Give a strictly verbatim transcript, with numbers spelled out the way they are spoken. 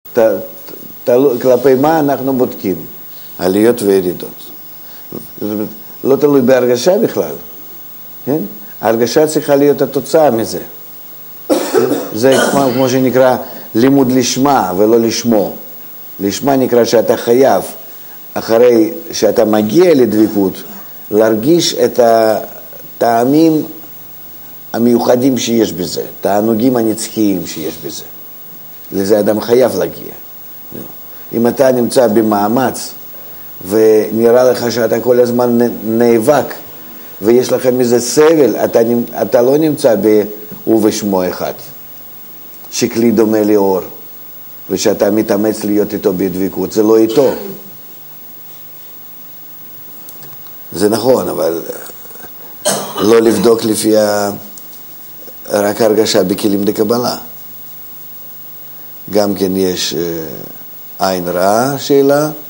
ת, ת, כלפי מה אנחנו בודקים? עליות וירידות. לא תלוי בהרגשה בכלל. כן? ההרגשה צריכה להיות התוצאה מזה. זה כמו, כמו שנקרא לימוד לשמה ולא לשמו. לשמה נקרא שאתה חייב, אחרי שאתה מגיע לדבקות, להרגיש את הטעמים המיוחדים שיש בזה, תענוגים הנצחיים שיש בזה. לזה אדם חייב להגיע. אם אתה נמצא במאמץ ונראה לך שאתה כל הזמן נאבק ויש לכם מזה סבל, אתה, אתה לא נמצא ב"הוא ושמו אחד", שכלי דומה לאור, ושאתה מתאמץ להיות איתו בדבקות, זה לא איתו. זה נכון, אבל לא לבדוק לפי ה... רק הרגשה בכלים דקבלה. גם כן יש עין רעה, שאלה,